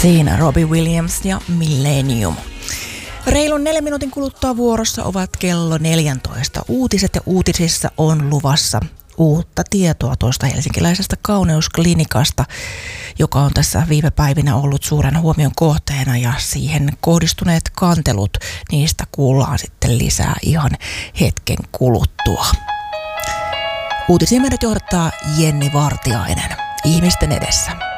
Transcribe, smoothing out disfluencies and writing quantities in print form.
Siinä Robbie Williams ja Millennium. Reilun 4 minuutin kuluttua vuorossa ovat kello 14 uutiset ja uutisissa on luvassa uutta tietoa tuosta helsinkiläisestä kauneusklinikasta, joka on tässä viime päivinä ollut suuren huomion kohteena ja siihen kohdistuneet kantelut. Niistä kuullaan sitten lisää ihan hetken kuluttua. Uutisia meidät johdattaa Jenni Vartiainen ihmisten edessä.